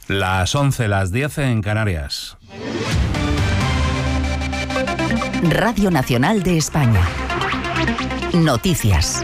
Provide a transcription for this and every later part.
Las 11, las 10 en Canarias. Radio Nacional de España. Noticias.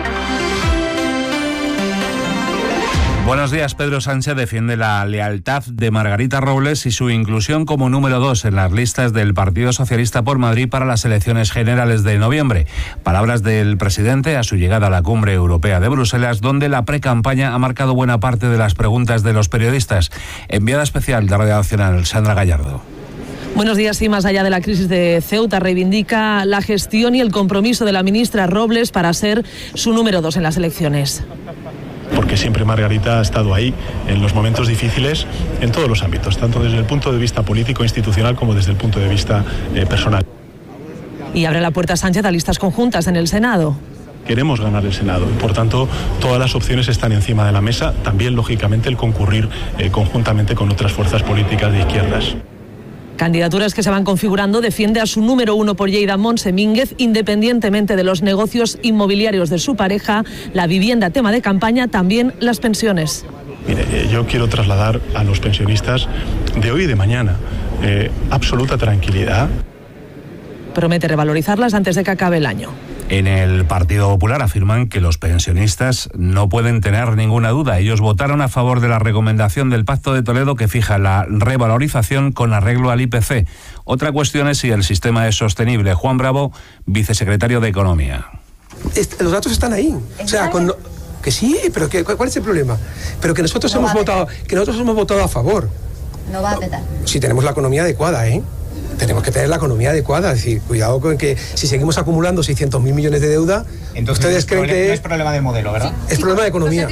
Buenos días. Pedro Sánchez defiende la lealtad de Margarita Robles y su inclusión como número 2 en las listas del Partido Socialista por Madrid para las elecciones generales de noviembre. Palabras del presidente a su llegada a la Cumbre Europea de Bruselas, donde la precampaña ha marcado buena parte de las preguntas de los periodistas. Enviada especial de Radio Nacional, Sandra Gallardo. Buenos días. Y más allá de la crisis de Ceuta, reivindica la gestión y el compromiso de la ministra Robles para ser su número 2 en las elecciones. Porque siempre Margarita ha estado ahí en los momentos difíciles en todos los ámbitos, tanto desde el punto de vista político, institucional, como desde el punto de vista personal. Y abre la puerta Sánchez a listas conjuntas en el Senado. Queremos ganar el Senado y, por tanto, todas las opciones están encima de la mesa, también, lógicamente, el concurrir conjuntamente con otras fuerzas políticas de izquierdas. Candidaturas que se van configurando. Defiende a su número 1 por Lleida, Montse Mínguez, independientemente de los negocios inmobiliarios de su pareja, la vivienda tema de campaña, también las pensiones. Mire, yo quiero trasladar a los pensionistas de hoy y de mañana absoluta tranquilidad. Promete revalorizarlas antes de que acabe el año. En el Partido Popular afirman que los pensionistas no pueden tener ninguna duda. Ellos votaron a favor de la recomendación del Pacto de Toledo que fija la revalorización con arreglo al IPC. Otra cuestión es si el sistema es sostenible. Juan Bravo, vicesecretario de Economía. Los datos están ahí. O sea, que sí, pero ¿cuál es el problema? Pero que nosotros hemos votado a favor. No va a petar. Si tenemos la economía adecuada, Tenemos que tener la economía adecuada, es decir, cuidado con que si seguimos acumulando 600.000 millones de deuda, entonces ustedes creen que no es problema de modelo, ¿verdad? Es problema de economía.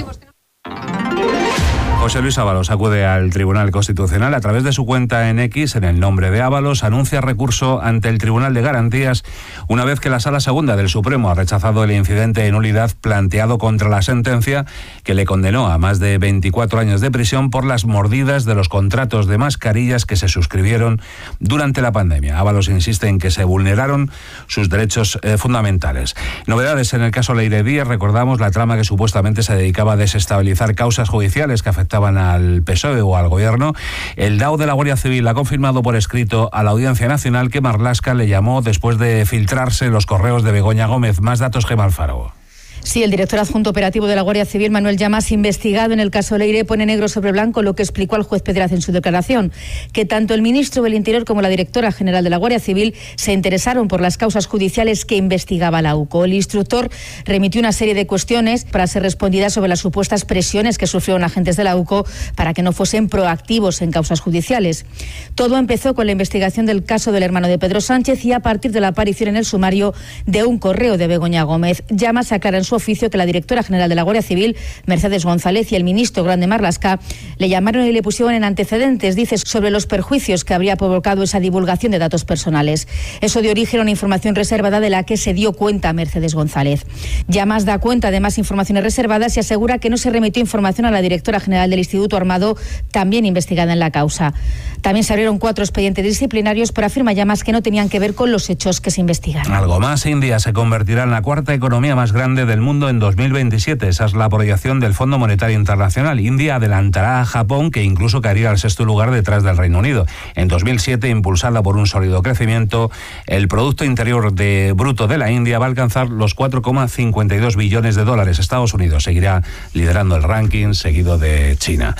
José Luis Ábalos acude al Tribunal Constitucional. A través de su cuenta en X, en el nombre de Ábalos, anuncia recurso ante el Tribunal de Garantías una vez que la Sala Segunda del Supremo ha rechazado el incidente de nulidad planteado contra la sentencia que le condenó a más de 24 años de prisión por las mordidas de los contratos de mascarillas que se suscribieron durante la pandemia. Ábalos insiste en que se vulneraron sus derechos fundamentales. Novedades en el caso Leire Díez. Recordamos la trama que supuestamente se dedicaba a desestabilizar causas judiciales que afectaban al PSOE o al Gobierno. El DAO de la Guardia Civil ha confirmado por escrito a la Audiencia Nacional que Marlaska le llamó después de filtrarse los correos de Begoña Gómez. Más datos, Gemma Alfaro. Sí, el director adjunto operativo de la Guardia Civil, Manuel Llamas, investigado en el caso Leire, pone negro sobre blanco lo que explicó al juez Pedraz en su declaración, que tanto el ministro del Interior como la directora general de la Guardia Civil se interesaron por las causas judiciales que investigaba la UCO. El instructor remitió una serie de cuestiones para ser respondidas sobre las supuestas presiones que sufrieron agentes de la UCO para que no fuesen proactivos en causas judiciales. Todo empezó con la investigación del caso del hermano de Pedro Sánchez y a partir de la aparición en el sumario de un correo de Begoña Gómez. Llamas aclara en su oficio que la directora general de la Guardia Civil, Mercedes González, y el ministro Grande Marlaska le llamaron y le pusieron en antecedentes, dice, sobre los perjuicios que habría provocado esa divulgación de datos personales. Eso dio origen a una información reservada de la que se dio cuenta Mercedes González. Llamas da cuenta de más informaciones reservadas y asegura que no se remitió información a la directora general del Instituto Armado, también investigada en la causa. También se abrieron 4 expedientes disciplinarios, pero afirma Llamas que no tenían que ver con los hechos que se investigan. Algo más, India se convertirá en la 4ª economía más grande del mundo en 2027. Esa es la proyección del Fondo Monetario Internacional. India adelantará a Japón, que incluso caería al 6º lugar detrás del Reino Unido. En 2007, impulsada por un sólido crecimiento, el Producto Interior Bruto de la India va a alcanzar los 4,52 billones de dólares. Estados Unidos seguirá liderando el ranking, seguido de China.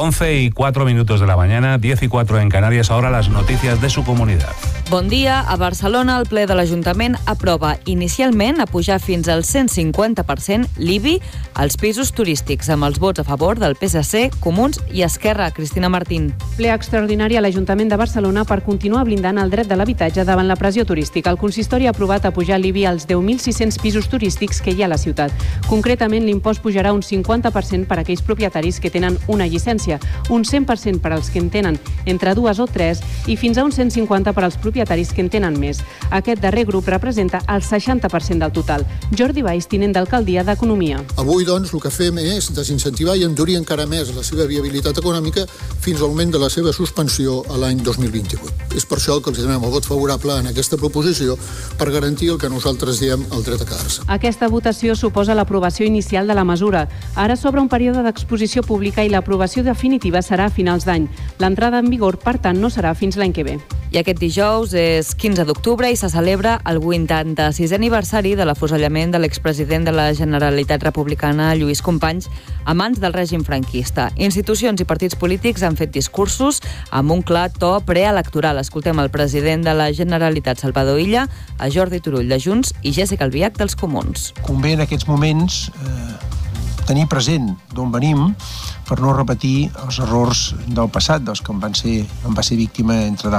11:04 de la mañana, 10:04 en Canarias. Ahora las noticias de su comunidad. Bon dia. A Barcelona, el ple de l'Ajuntament aprova inicialment a pujar fins al 150% l'IBI als pisos turístics, amb els vots a favor del PSC, Comuns i Esquerra. Cristina Martín. Ple extraordinari a l'Ajuntament de Barcelona per continuar blindant el dret de l'habitatge davant la pressió turística. El consistori ha aprovat a pujar l'IBI als 10.600 pisos turístics que hi ha a la ciutat. Concretament, l'impost pujarà un 50% per a aquells propietaris que tenen una llicència, un 100% per als que en tenen entre 2 o 3 i fins a un 150% per als propietaris propietaris que en tenen més. Aquest darrer grup representa el 60% del total. Jordi Valls, tinent d'alcaldia d'Economia. Avui, doncs, el que fem és desincentivar i endurir encara més la seva viabilitat econòmica fins al moment de la seva suspensió a l'any 2028. És per això que els donem el vot favorable en aquesta proposició per garantir el que nosaltres diem el dret a quedar-se. Aquesta votació suposa l'aprovació inicial de la mesura. Ara s'obre un període d'exposició pública i l'aprovació definitiva serà a finals d'any. L'entrada en vigor, per tant, no serà fins l'any que ve. I aquest dijous és 15 d'octubre i se celebra el 86è aniversari de l'afusellament de l'expresident de la Generalitat Republicana, Lluís Companys, a mans del règim franquista. Institucions i partits polítics han fet discursos amb un clar to preelectoral. Escoltem el president de la Generalitat, Salvador Illa, a Jordi Turull de Junts i Jéssica Albiach dels Comuns. Convé en aquests moments tenir present d'on venim per no repetir els errors del passat, dels que en va ser víctima, entre d'altres.